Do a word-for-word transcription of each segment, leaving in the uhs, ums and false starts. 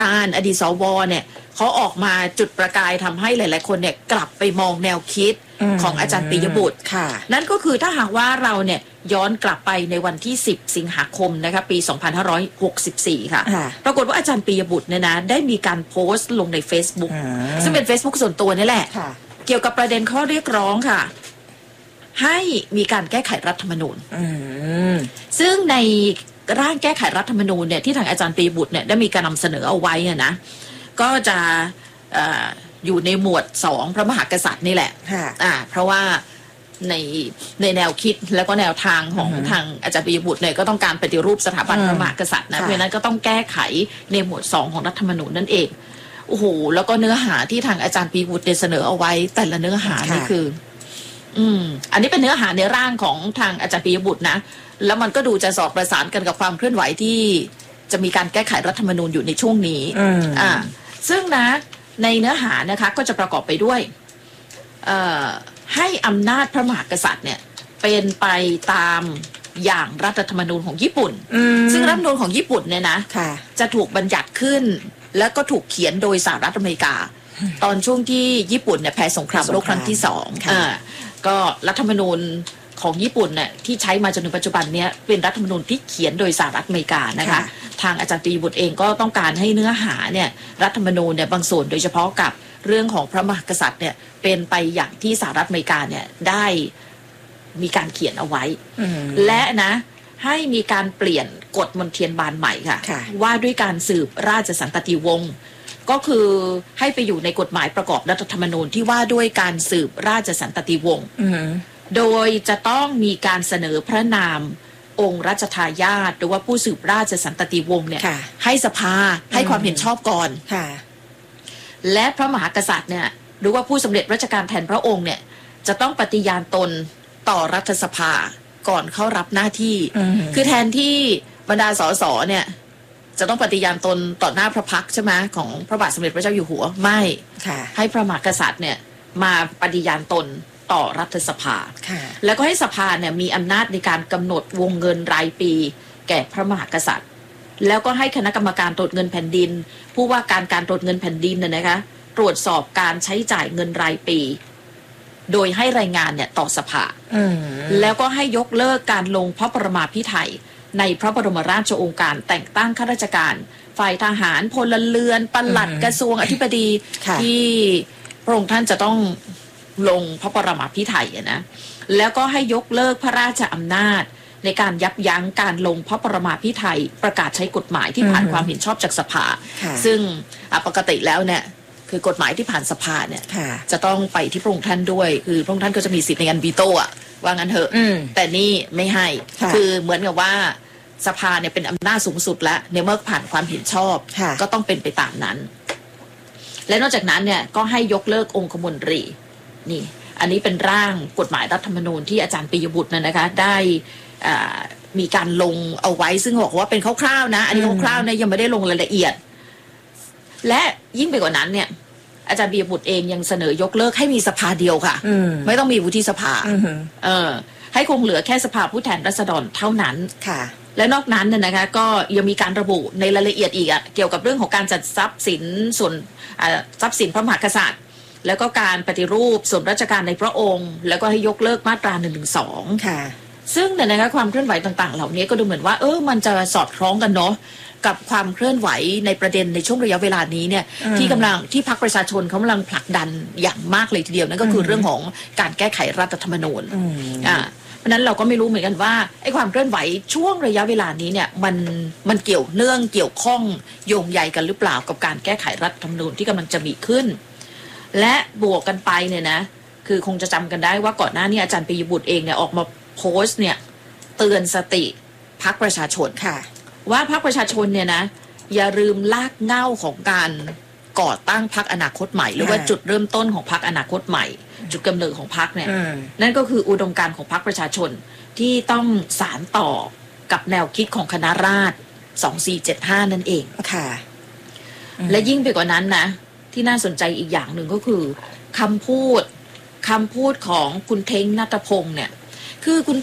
การอดีตสวเนี่ยเขาออกมาจุดประกายทำให้หลายๆคนเนี่ยกลับไปมองแนวคิดของอาจารย์ปิยบุตรนั่นก็คือถ้าหากว่าเราเนี่ยย้อนกลับไปในวันที่สิบสิงหาคมนะคะปีสองพันห้าร้อยหกสิบสี่ค่ะปรากฏว่าอาจารย์ปิยบุตรเนี่ยนะได้มีการโพสต์ลงใน Facebook ซึ่งเป็น Facebook ส่วนตัวนี่แหละเกี่ยวกับประเด็นข้อเรียกร้องค่ะให้มีการแก้ไขรัฐธรรมนูญซึ่งในร่างแก้ไขรัฐธรรมนูญเนี่ยที่ทางอาจารย์ปิยบุตรเนี่ยได้มีการนำเสนอเอาไว้นะก็จะ อ, อยู่ในหมวดสองพระมหากษัตริย์นี่แหละอ่าเพราะว่าในในแนวคิดแล้วก็แนวทางของทางอาจารย์ปิยบุตรเนี่ยก็ต้องการปฏิรูปสถาบันพระมหากษัตริย์นะเพราะฉะนั้นก็ต้องแก้ไขในหมวดสองของรัฐธรรมนูญนั่นเองโอ้โหแล้วก็เนื้อหาที่ทางอาจารย์ปิยบุตรได้เสนอเอาไว้แต่ละเนื้อหานี่คืออืมอันนี้เป็นเนื้อหาในร่างของทางอาจารย์ปิยบุตรนะแล้วมันก็ดูจะสอดประสานกันกับความเคลื่อนไหวที่จะมีการแก้ไขรัฐธรรมนูญอยู่ในช่วงนี้อ่าซึ่งนะในเนื้อหานะคะก็จะประกอบไปด้วยให้อำนาจพระมหากษัตริย์เนี่ยเป็นไปตามอย่างรัฐธรรมนูญของญี่ปุ่นซึ่งรัฐธรรมนูญของญี่ปุ่นเนี่ยนะจะถูกบัญญัติขึ้นแล้วก็ถูกเขียนโดยสหรัฐอเมริกาตอนช่วงที่ญี่ปุ่นเนี่ยแพ้สงครามโลกครั้งที่สองก็รัฐธรรมนูญของญี่ปุ่นเนี่ยที่ใช้มาจนถึงปัจจุบันเนี้ยเป็นรัฐธรรมนูญที่เขียนโดยสหรัฐอเมริกานะคะทางอาจารย์ปิยบุตรเองก็ต้องการให้เนื้อหาเนี่ยรัฐธรรมนูญเนี่ยบางส่วนโดยเฉพาะกับเรื่องของพระมหากษัตริย์เนี่ยเป็นไปอย่างที่สหรัฐอเมริกาเนี่ยได้มีการเขียนเอาไว้และนะให้มีการเปลี่ยนกฎมนเทียนบานใหม่ค่ะว่าด้วยการสืบราชสันตติวงศ์ก็คือให้ไปอยู่ในกฎหมายประกอบรัฐธรรมนูญที่ว่าด้วยการสืบราชสันตติวงศ์โดยจะต้องมีการเสนอพระนามองค์รัชทายาทหรือว่าผู้สืบราชสันตติวงศ์เนี่ยให้สภาให้ความเห็นชอบก่อนและพระมหากษัตริย์เนี่ยหรือว่าผู้สำเร็จราชการแทนพระองค์เนี่ยจะต้องปฏิญาณตนต่อรัฐสภาก่อนเข้ารับหน้าที่คือแทนที่บรรดาสสเนี่ยจะต้องปฏิญาณตนต่อหน้าพระพักตร์ใช่ไหมของพระบาทสมเด็จพระเจ้าอยู่หัวไม่ให้พระมหากษัตริย์เนี่ยมาปฏิญาณตนต่อรัฐสภาแล้วก็ให้สภาเนี่ยมีอำนาจในการกำหนดวงเงินรายปีแก่พระมหากษัตริย์แล้วก็ให้คณะกรรมการตรวจเงินแผ่นดินผู้ว่าการการตรวจเงินแผ่นดินเนี่ยนะคะตรวจสอบการใช้จ่ายเงินรายปีโดยให้รายงานเนี่ยต่อสภาแล้วก็ให้ยกเลิกการลงพระปรมาภิไธยในพระบรมราชโองการแต่งตั้งข้าราชการฝ่ายทหารพลเรือนปลัดกระทรวงอธิบดีที่พระองค์ท่านจะต้องลงพระปรมาภิไธยนะแล้วก็ให้ยกเลิกพระราชอำนาจในการยับยั้งการลงพระปรมาภิไธยประกาศใช้กฎหมายที่ผ่านความเห็นชอบจากสภาซึ่งปกติแล้วเนี่ยคือกฎหมายที่ผ่านสภาเนี่ยจะต้องไปที่พระองค์ท่านด้วยคือพระองค์ท่านก็จะมีสิทธิ์ในการวีโต้อะว่างั้นเถอะแต่นี่ไม่ให้คือเหมือนกับว่าสภาเนี่ยเป็นอำนาจสูงสุดแล้วในเมื่อผ่านความเห็นชอบก็ต้องเป็นไปตามนั้นและนอกจากนั้นเนี่ยก็ให้ยกเลิกองคมนตรีนี่อันนี้เป็นร่างกฎหมายรัฐธรรมนูญที่อาจารย์ปิยบุตรนะคะได้มีการลงเอาไว้ซึ่งบอกว่าเป็นคร่าวๆนะอันนี้คร่าวๆนะยังไม่ได้ลงรายละเอียดและยิ่งไปกว่านั้นเนี่ยอาจารย์ปิยบุตรเองยังเสนอยกเลิกให้มีสภาเดียวค่ะไม่ต้องมีวุฒิสภาเออให้คงเหลือแค่สภาผู้แทนราษฎรเท่านั้นค่ะและนอกนั้นเนี่ยนะคะก็ยังมีการระบุในรายละเอียดอีกอะเกี่ยวกับเรื่องของการจัดทรัพย์สินส่วนทรัพย์สินพระมหากษัตริย์แล้วก็การปฏิรูปส่วนราชการในพระองค์แล้วก็ให้ยกเลิกมาตราหนึ่งถึงสองค่ะซึ่งเนี่ยนะคะความเคลื่อนไหวต่างๆเหล่านี้ก็ดูเหมือนว่าเออมันจะสอดคล้องกันเนาะกับความเคลื่อนไหวในประเด็นในช่วงระยะเวลานี้เนี่ยที่กำลังที่พรรคประชาชนเขากำลังผลักดันอย่างมากเลยทีเดียวนั่นก็คือเรื่องของการแก้ไขรัฐธรรมนูญอ่าเพราะนั้นเราก็ไม่รู้เหมือนกันว่าไอ้ความเคลื่อนไหวช่วงระยะเวลานี้เนี่ยมันมันเกี่ยวเนื่องเกี่ยวข้องโยงใยกันหรือเปล่ากับการแก้ไขรัฐธรรมนูญที่กำลังจะมีขึ้นและบวกกันไปเนี่ยนะคือคงจะจำกันได้ว่าก่อนหน้านี้อาจารย์ปิยบุตรเองเนี่ยออกมาโพสต์เนี่ยเตือนสติพรรคประชาชนค่ะว่าพรรคประชาชนเนี่ยนะอย่าลืมลากเหง้าของการก่อตั้งพรรคอนาคตใหม่หรือว่าจุดเริ่มต้นของพรรคอนาคตใหม่จุดกำเนิดของพรรคเนี่ยนั่นก็คืออุดมการณ์ของพรรคประชาชนที่ต้องสานต่อกับแนวคิดของคณะราษฎรสองสี่เจ็ดห้านั่นเองค่ะและยิ่งไปกว่านั้นนะที่น่าสนใจอีกอย่างหนึ่งก็คือคำพูดคำพูดของคุณเท้งณัฐพงศ์เนี่ยคือคุณ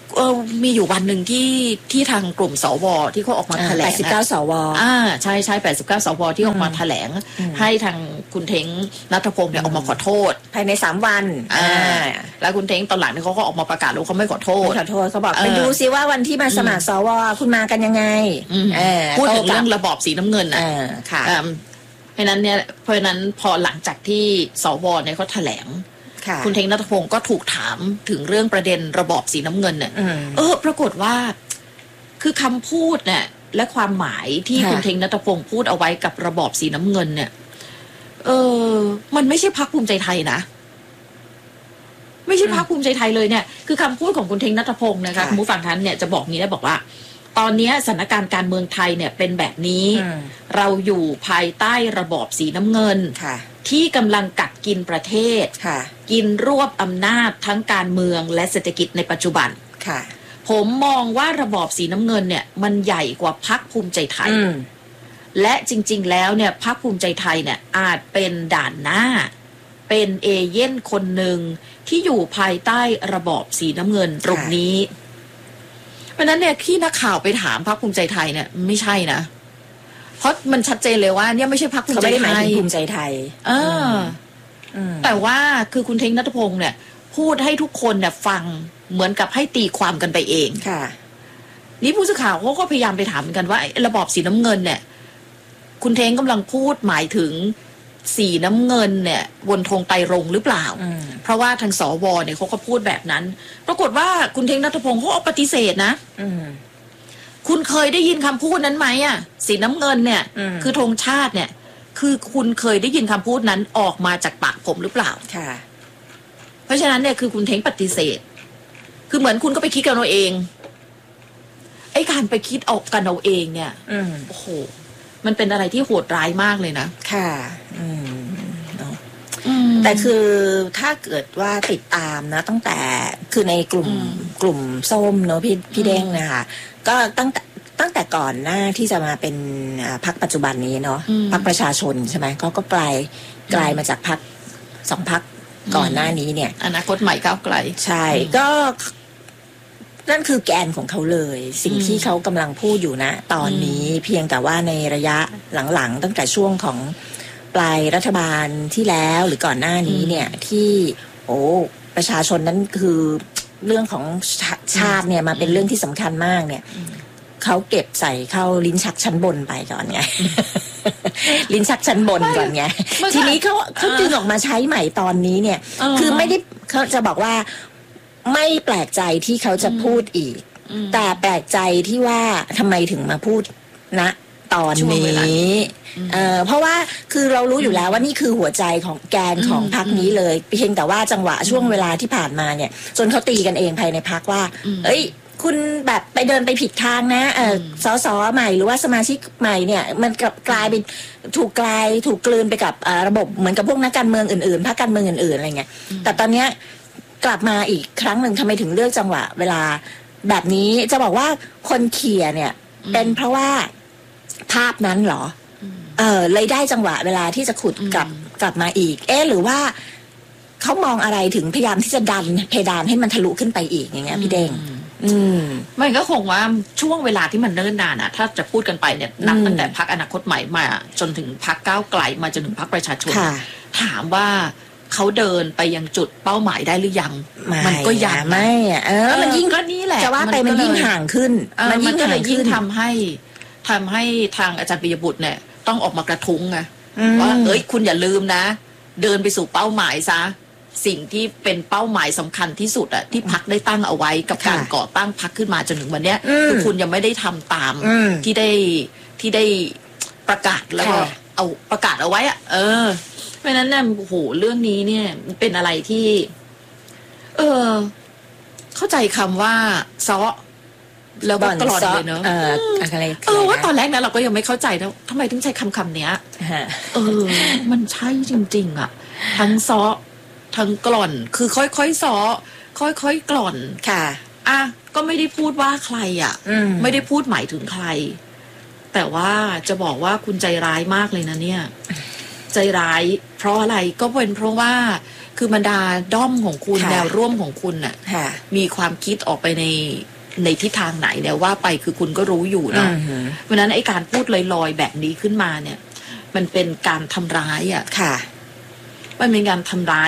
เออมีอยู่วันหนึ่งที่ที่ทางกลุ่มสวที่เขาออกมาแถลงแปดสิบเก้า สวอ่าใช่ใช่แปดสิบเก้าสวที่ออกมาแถลงให้ทางคุณเท้งณัฐพงศ์เนี่ยออกมาขอโทษภายในสามวันอ่าแล้วคุณเท้งตอนหลังเนี่ยเขาก็ออกมาประกาศว่าเขาไม่ขอโทษขอโทษเขาบอกไปดูซิว่าวันที่มาสมัครสวคุณมากันยังไงพูดถึงเรื่องระบอบสีน้ำเงินอ่ะค่ะเพราะนั้นเนี่ยเพราะนั้นพอหลังจากที่สวเนี่ยเขาแถลงคุณเท้งณัฐพงศ์ก็ถูกถามถึงเรื่องประเด็นระบอบสีน้ำเงินเนี่ยเออปรากฏว่าคือคำพูดเนี่ยและความหมายที่คุณเท้งณัฐพงศ์พูดเอาไว้กับระบอบสีน้ำเงินเนี่ยเออมันไม่ใช่พรรคภูมิใจไทยนะไม่ใช่พรรคภูมิใจไทยเลยเนี่ยคือคำพูดของคุณเท้งณัฐพงศ์นะคะคุณผู้ฟังท่านเนี่ยจะบอกนี้นะบอกว่าตอนนี้สถานการณ์การเมืองไทยเนี่ยเป็นแบบนี้เราอยู่ภายใต้ระบอบสีน้ำเงินที่กำลังกัดกินประเทศกินรวบอำนาจทั้งการเมืองและเศรษฐกิจในปัจจุบันผมมองว่าระบอบสีน้ำเงินเนี่ยมันใหญ่กว่าพรรคภูมิใจไทยและจริงๆแล้วเนี่ยพรรคภูมิใจไทยเนี่ยอาจเป็นด่านหน้าเป็นเอเย่นคนหนึ่งที่อยู่ภายใต้ระบอบสีน้ำเงินตรงนี้เพราะนั้นเนี่ยที่นักข่าวไปถามพรรคภูมิใจไทยเนี่ยไม่ใช่นะเพราะมันชัดเจนเลยว่าเนี่ยไม่ใช่พรรคภูมิใจไทยภูมิใจไทยเออแต่ว่าคือคุณเท้งณัฐพงศ์เนี่ยพูดให้ทุกคนเนี่ยฟังเหมือนกับให้ตีความกันไปเองค่ะนี่ผู้สื่อข่าวเขาก็พยายามไปถามกันว่าระบอบสีน้ำเงินเนี่ยคุณเท้งกำลังพูดหมายถึงสีน้ำเงินเนี่ยบนธงไตรรงค์หรือเปล่าเพราะว่าทางสวเนี่ยเขาก็พูดแบบนั้นปรากฏว่าคุณเท้งณัฐพงศ์เขาเอาปฏิเสธนะคุณเคยได้ยินคำพูดนั้นไหมอ่ะสีน้ำเงินเนี่ยคือธงชาติเนี่ยคือคุณเคยได้ยินคำพูดนั้นออกมาจากปากผมหรือเปล่าค่ะเพราะฉะนั้นเนี่ยคือคุณเท้งปฏิเสธคือเหมือนคุณก็ไปคิดกันเอาเองไอ้การไปคิดออกกันเอาเองเนี่ยโอ้โหมันเป็นอะไรที่โหดร้ายมากเลยนะค่ะอืมแต่คือถ้าเกิดว่าติดตามนะตั้งแต่คือในกลุ่มกลุ่มส้มเนาะพี่พี่เด้งนะคะก็ตั้งแต่ตั้งแต่ก่อนหน้าที่จะมาเป็นพรรคปัจจุบันนี้เนาะพรรคประชาชนใช่ไหมก็ก็กลายกลายมาจากพรรคสองพรรคก่อนหน้านี้เนี่ยอนาคตใหม่ก้าวไกลใช่ก็นั่นคือแกนของเขาเลยสิ่งที่เขากำลังพูดอยู่นะตอนนี้เพียงแต่ว่าในระยะหลังๆตั้งแต่ช่วงของปลายรัฐบาลที่แล้วหรือก่อนหน้านี้เนี่ยที่โอ้ประชาชนนั้นคือเรื่องของชาติเนี่ยมาเป็นเรื่องที่สำคัญมากเนี่ยเขาเก็บใส่เข้าลิ้นชักชั้นบนไปก่อนไง ลิ้นชักชั้นบนก่อนไงทีนี้เขาเขาดึงออกมาใช้ใหม่ตอนนี้เนี่ยคือไม่ได้เขาจะบอกว่าไม่แปลกใจที่เขาจะพูดอีกแต่แปลกใจที่ว่าทำไมถึงมาพูดณตอนนี้เอ่อเพราะว่าคือเรารู้อยู่แล้วว่านี่คือหัวใจของแกนของพรรคนี้เลยเพียงแต่ว่าจังหวะช่วงเวลาที่ผ่านมาเนี่ยจนเขาตีกันเองภายในพรรคว่าเอ้ยคุณแบบไปเดินไปผิดทางนะเออสสใหม่หรือว่าสมาชิกใหม่เนี่ยมันกลายเป็นถูกกลายถูกกลืนไปกับระบบเหมือนกับพวกนักการเมืองอื่นๆพรรคการเมืองอื่นๆอะไรเงี้ยแต่ตอนเนี้ยกลับมาอีกครั้งหนึ่งทำไมถึงเลือกจังหวะเวลาแบบนี้จะบอกว่าคนเขี่ยเนี่ยเป็นเพราะว่าภาพนั้นเหรอเออเลยได้จังหวะเวลาที่จะขุดกลับกลับมาอีกเอ๊ะหรือว่าเขามองอะไรถึงพยายามที่จะดันเพดานให้มันทะลุขึ้นไปอีกอย่างเงี้ยพี่เด้งอืมมันก็คงว่าช่วงเวลาที่มันเนิ่นนานอ่ะถ้าจะพูดกันไปเนี่ยนับตั้งแต่พรรคอนาคตใหม่มาจนถึงพรรคก้าวไกลมาจนถึงพรรคประชาชนถามว่าเขาเดินไปยังจุดเป้าหมายได้หรือยังมันก็ยังไม่อ่ะเออมันยิ่งก็นี่แหละจะว่าไปมันยิ่งห่างขึ้นมันยิ่งก็เลยยิ่งทำให้ทำให้ทางอาจารย์ปิยบุตรเนี่ยต้องออกมากระทุ้งไงว่าเอ้ยคุณอย่าลืมนะเดินไปสู่เป้าหมายซะสิ่งที่เป็นเป้าหมายสำคัญที่สุดอะที่พรรคได้ตั้งเอาไว้กับการก่อตั้งพรรคขึ้นมาจนถึงวันเนี้ยคือคุณยังไม่ได้ทำตามที่ได้ที่ได้ประกาศแล้วก็เอาประกาศเอาไว้อะเออเพราะนั้นเนี่ยโอ้โหเรื่องนี้เนี่ยเป็นอะไรที่เออเข้าใจคำว่าซ้อแล้วก็ตลอดเลยเนอะเอออะไรเออว่าตอนแรกนะเราก็ยังไม่เข้าใจนะทำไมถึงใช้คำคำเนี้ยเออมันใช่จริงๆอ่ะทั้งซ้อทั้งกล่อนคือค่อยๆซ้อค่อยๆกล่อนค่ะอ่ะก็ไม่ได้พูดว่าใครอ่ะไม่ได้พูดหมายถึงใครแต่ว่าจะบอกว่าคุณใจร้ายมากเลยนะเนี่ยใจร้ายเพราะอะไรก็เป็นเพราะว่าคือบรรดาด้อมของคุณแนวร่วมของคุณน่ะมีความคิดออกไปในในทิศทางไหนเนี่ยว่าไปคือคุณก็รู้อยู่เนาะเพราะนั้นไอ้การพูดลอยๆแบบนี้ขึ้นมาเนี่ยมันเป็นการทำร้ายอ่ะค่ะมันเป็นการทำร้าย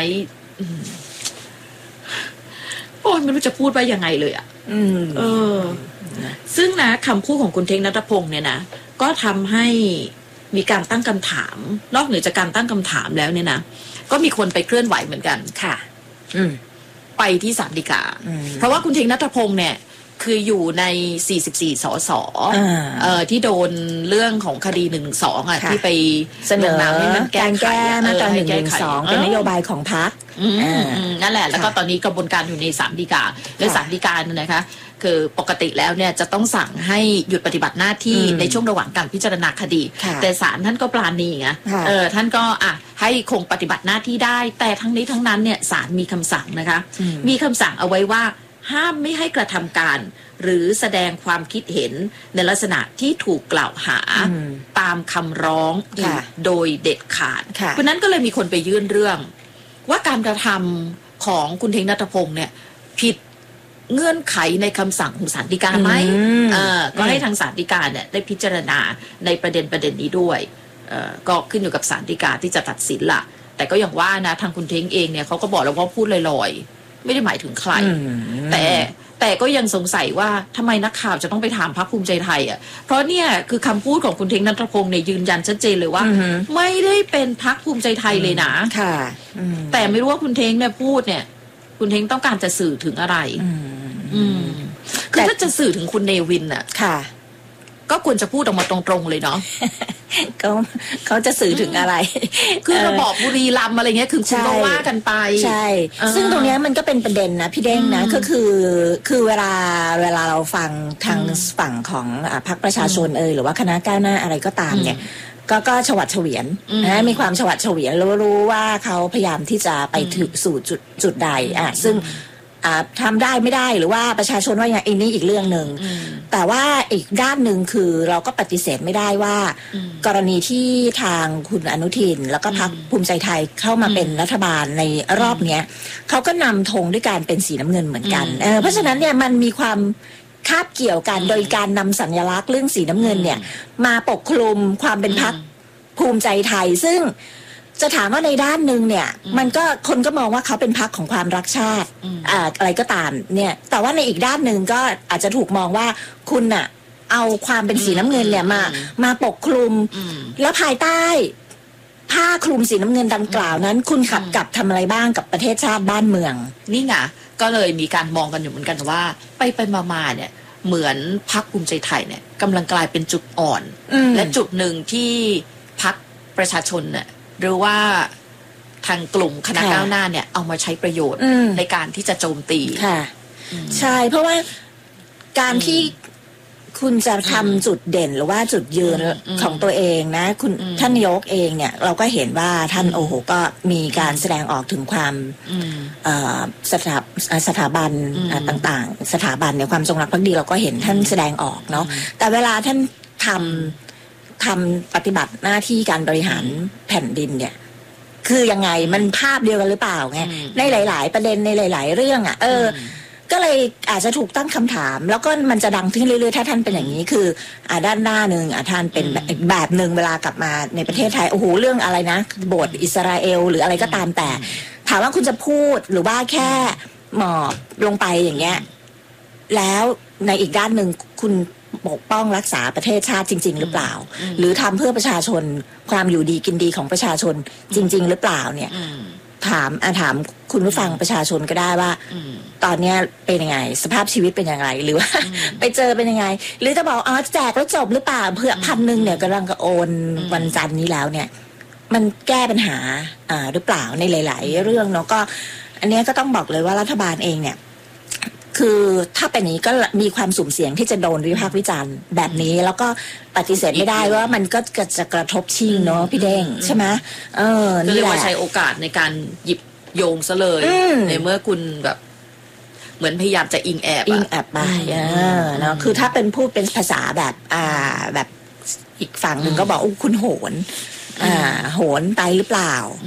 โอ้ยไม่รู้จะพูดว่ายังไงเลยอ่ะเออซึ่งนะคำพูดของคุณเท้งณัฐพงศ์เนี่ยนะก็ทำให้มีการตั้งคำถามนอกเหนือจากการตั้งคำถามแล้วเนี่ยนะก็มีคนไปเคลื่อนไหวเหมือนกันค่ะอืมไปที่ศาลฎีกาเพราะว่าคุณเท้งณัฐพงศ์เนี่ยคืออยู่ในสี่สิบสี่สสเอ่อที่โดนเรื่องของคดีหนึ่งสองอ่ะที่ไปเสนอให้มันแก้แก้มาตราหนึ่งหนึ่งสองเป็นนโยบายของพรรคนั่นแหละแล้วก็ตอนนี้กระบวนการอยู่ในศาลฎีกาและศาลฎีกานะคะคือปกติแล้วเนี่ยจะต้องสั่งให้หยุดปฏิบัติหน้าที่ในช่วงระหว่างการพิจารณาคดีแต่ศาลท่านก็ปราณีไงเออท่านก็อ่ะให้คงปฏิบัติหน้าที่ได้แต่ทั้งนี้ทั้งนั้นเนี่ยศาลมีคำสั่งนะคะมีคำสั่งเอาไว้ว่าห้ามไม่ให้กระทำการหรือแสดงความคิดเห็นในลักษณะที่ถูกกล่าวหาตามคำร้องอีกโดยเด็ดขาดเพราะนั้นก็เลยมีคนไปยื่นเรื่องว่าการกระทำของคุณเท้งณัฐพงศ์เนี่ยผิดเงื่อนไขในคำสั่งของศาลฎีกาไหมก็ให้ทางศาลฎีกาเนี่ยได้พิจารณาในประเด็นประเด็นนี้ด้วยก็ขึ้นอยู่กับศาลฎีกาที่จะตัดสินล่ะแต่ก็อย่างว่านะทางคุณเท้งเองเนี่ยเขาก็บอกแล้วว่าพูดลอยๆไม่ได้หมายถึงใครแต่แต่ก็ยังสงสัยว่าทำไมนักข่าวจะต้องไปถามพรรคภูมิใจไทยอ่ะเพราะเนี่ยคือคำพูดของคุณเท้งณัฐพงศ์เนี่ยยืนยันชัดเจนเลยว่าไม่ได้เป็นพรรคภูมิใจไทยเลยนะค่ะแต่ไม่รู้ว่าคุณเท้งเนี่ยพูดเนี่ยคุณเท้งต้องการจะสื่อถึงอะไรอืมคือถ้าจะสื่อถึงคุณเนวินอ่ะค่ะก็ควรจะพูดออกมาตรงๆเลยเนาะเขาเขาจะสื่อถึงอะไรคือระบอบบุรีรัมย์อะไรเงี้ยคือคุณก็ว่ากันไปใช่ซึ่งตรงนี้มันก็เป็นประเด็นนะพี่เด้งนะก็คือคือเวลาเวลาเราฟังทางฝั่งของพรรคประชาชนเอ่ยหรือว่าคณะก้าวหน้าอะไรก็ตามเนี่ยก็ก็ฉวัดเฉวียนนะมีความฉวัดเฉวียนรู้รู้ว่าเขาพยายามที่จะไปถึงสู่จุดจุดใดอ่ะซึ่งทำได้ไม่ได้หรือว่าประชาชนว่าอย่างนี้อีกเรื่องหนึ่งแต่ว่าอีกด้านหนึ่งคือเราก็ปฏิเสธไม่ได้ว่ากรณีที่ทางคุณอนุทินแล้วก็พรรคภูมิใจไทยเข้ามาเป็นรัฐบาลในรอบเนี้ยเขาก็นำธงด้วยการเป็นสีน้ำเงินเหมือนกันเออเพราะฉะนั้นเนี่ยมันมีความคาบเกี่ยวกันโดยการนำสัญลักษณ์เรื่องสีน้ำเงินเนี่ยมาปกคลุมความเป็นพรรคภูมิใจไทยซึ่งจะถามว่าในด้านหนึ่งเนี่ยมันก็คนก็มองว่าเขาเป็นพรรคของความรักชาติอ่าอะไรก็ตามเนี่ยแต่ว่าในอีกด้านหนึ่งก็อาจจะถูกมองว่าคุณน่ะเอาความเป็นสีน้ำเงินเนี่ยมามาปกคลุมแล้วภายใต้ผ้าคลุมสีน้ำเงินดังกล่าวนั้นคุณขับกลับทำอะไรบ้างกับประเทศชาติบ้านเมืองนี่ไงก็เลยมีการมองกันอยู่เหมือนกันว่าไปไปมาๆเนี่ยเหมือนพรรคภูมิใจไทยเนี่ยกำลังกลายเป็นจุดอ่อนและจุดหนึ่งที่พรรคประชาชนเนี่ยหรือว่าทางกลุ่มคณะก้าวหน้าเนี่ยเอามาใช้ประโยชน์ในการที่จะโจมตีค่ะใช่เพราะว่าการที่คุณจะทำจุดเด่นหรือว่าจุดยืนของตัวเองนะคุณท่านนายกเองเนี่ยเราก็เห็นว่าท่านโอ้โหก็มีการแสดงออกถึงความสถาสถาบันต่างๆสถาบันเนี่ยความจงรักภักดีเราก็เห็นท่านแสดงออกเนาะแต่เวลาท่านทำทำปฏิบัติหน้าที่การบริหารแผ่นดินเนี่ยคือยังไงมันภาพเดียวกันหรือเปล่าไงในหลายๆประเด็นในหลายๆเรื่องอ่ะเออก็เลยอาจจะถูกตั้งคำถามแล้วก็มันจะดังขึ้นเรื่อยๆถ้าท่านเป็นอย่างนี้คืออ่าด้านหน้าหนึ่งอ่าท่านเป็นแบบหนึ่งเวลากลับมาในประเทศไทยโอ้โหเรื่องอะไรนะโบสถ์อิสราเอลหรืออะไรก็ตามแต่ถามว่าคุณจะพูดหรือว่าแค่หมอบลงไปอย่างเงี้ยแล้วในอีกด้านหนึ่งคุณปกป้องรักษาประเทศชาติจริงๆหรือเปล่าหรือทำเพื่อประชาชนความอยู่ดีกินดีของประชาชนจริงๆหรือเปล่าเนี่ยถามอ่ะถามคุณผู้ฟังประชาชนก็ได้ว่าตอนนี้เป็นยังไงสภาพชีวิตเป็นยังไงหรือว่าไปเจอเป็นยังไงหรือจะบอกอ๋อแจกแล้วจบหรือเปล่าเพื่อพันหนึ่งเนี่ยกำลังจะโอนวันจันทร์นี้แล้วเนี่ยมันแก้ปัญหาอ่าหรือเปล่าในหลายๆเรื่องเนาะก็อันนี้ก็ต้องบอกเลยว่ารัฐบาลเองเนี่ยคือถ้าเป็นนี้ก็มีความสุ่มเสี่ยงที่จะโดนวิพากษ์วิจารณ์แบบนี้แล้วก็ปฏิเสธไม่ได้ว่ามันก็จะกระทบชิงเนาะพี่เด้งใช่ไหมเออนี่แหละใช้โอกาสในการหยิบโยงซะเลยในเมื่อคุณแบบเหมือนพยายามจะอิงแอบอิงแอบไปเนาะคือถ้าเป็นพูดเป็นภาษาแบบอ่าแบบอีกฝั่งหนึ่งก็บอกอู้คุณโหนอ่าโหนไปหรือเปล่า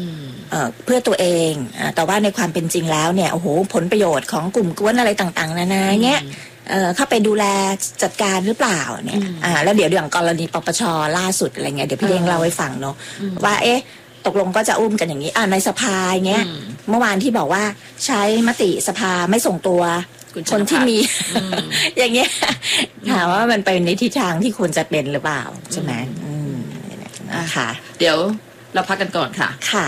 เอ่อเพื่อตัวเองอ่าแต่ว่าในความเป็นจริงแล้วเนี่ยโอ้โหผลประโยชน์ของกลุ่มกวนอะไรต่างๆนานาเงี้ยเอ่อเข้าไปดูแลจัดการหรือเปล่าเนี่ยอ่าแล้วเดี๋ยวอย่างกรณีปปชล่าสุดอะไรเงี้ยเดี๋ยวพี่เล้งเล่าให้ฟังเนาะว่าเอ๊ะตกลงก็จะอุ้มกันอย่างนี้อ่าในสภาเงี้ยเมื่อวานที่บอกว่าใช้มติสภาไม่ส่งตัวคนที่มี อย่างเงี้ยถามว่ามันไปในทิศทางที่ควรจะเป็นหรือเปล่าใช่ไหมอืมนะคะเดี๋ยวเราพักกันก่อนค่ะค่ะ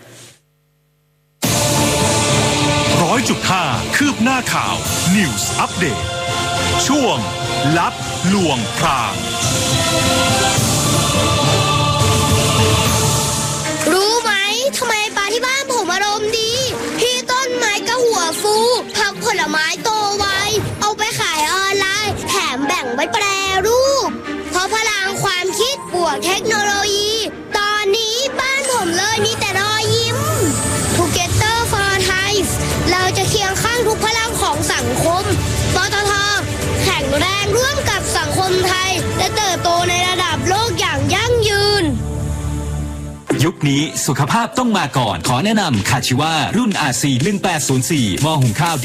ร้อยจุดห้าคืบหน้าข่าว News Update ช่วงลับลวงพรางรู้ไหมทำไมปลาที่บ้านผมอารมณ์ดีพี่ต้นไม้ก็หัวฟูผักผลไม้โตไวเอาไปขายออนไลน์แถมแบ่งไว้แปรรูปเพราะพลังความคิดบวกเทคโนโลยีตอนนี้บ้านผมเลยมีแต่รอยยิ้ม Together for Thai เราจะเคียงข้างทุกพลังของสังคมปตท.แข็งแรงร่วมกับสังคมไทยและเติบโตในระดับโลกอย่างยั่งยืนยุคนี้สุขภาพต้องมาก่อนขอแนะนำคาชิวารุ่น อาร์ ซี หนึ่งแปดศูนย์สี่หม้อหุงข้าว